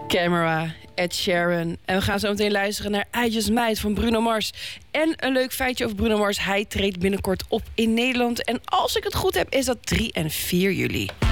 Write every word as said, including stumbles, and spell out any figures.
Camera, Ed Sheeran. En we gaan zo meteen luisteren naar I Just Might van Bruno Mars. En een leuk feitje over Bruno Mars. Hij treedt binnenkort op in Nederland. En als ik het goed heb, is dat drie en vier juli.